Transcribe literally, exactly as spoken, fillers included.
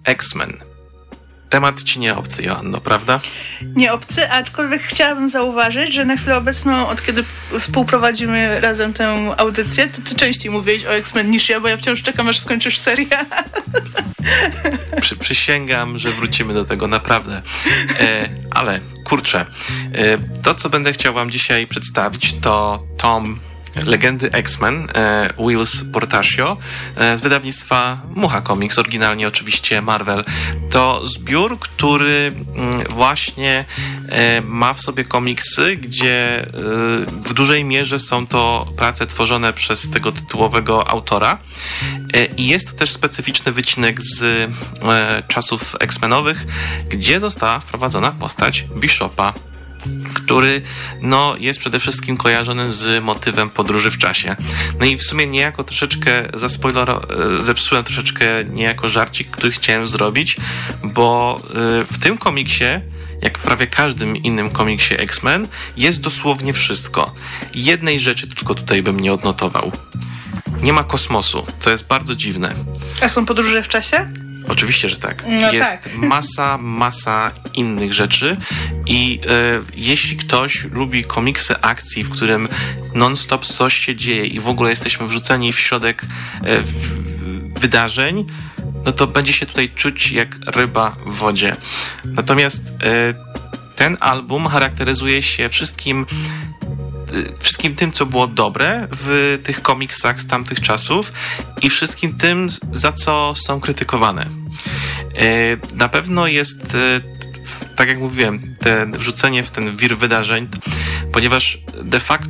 X-Men. Temat ci nie obcy, Joanno, prawda? Nie obcy, aczkolwiek chciałabym zauważyć, że na chwilę obecną, od kiedy współprowadzimy razem tę audycję, to ty częściej mówiłeś o X-Men niż ja, bo ja wciąż czekam, aż skończysz serial. Przy, przysięgam, że wrócimy do tego, naprawdę. E, ale, kurczę, e, to, co będę chciał wam dzisiaj przedstawić, to tom Legendy X-Men e, Whilce Portacio e, z wydawnictwa Mucha Comics, oryginalnie oczywiście Marvel. To zbiór, który m, właśnie e, ma w sobie komiksy, gdzie e, w dużej mierze są to prace tworzone przez tego tytułowego autora e, i jest to też specyficzny wycinek z e, czasów X-Menowych, gdzie została wprowadzona postać Bishopa, który no, jest przede wszystkim kojarzony z motywem podróży w czasie. No i w sumie niejako troszeczkę zaspoilero, zepsułem troszeczkę niejako żarcik, który chciałem zrobić, bo w tym komiksie, jak w prawie każdym innym komiksie X-Men, jest dosłownie wszystko. Jednej rzeczy tylko tutaj bym nie odnotował. Nie ma kosmosu, co jest bardzo dziwne. A są podróże w czasie? Oczywiście, że tak. No jest tak. masa, masa innych rzeczy i e, jeśli ktoś lubi komiksy akcji, w którym non-stop coś się dzieje i w ogóle jesteśmy wrzuceni w środek e, w, wydarzeń, no to będzie się tutaj czuć jak ryba w wodzie. Natomiast e, ten album charakteryzuje się wszystkim wszystkim tym, co było dobre w tych komiksach z tamtych czasów i wszystkim tym, za co są krytykowane. Na pewno jest, tak jak mówiłem, te wrzucenie w ten wir wydarzeń, ponieważ de facto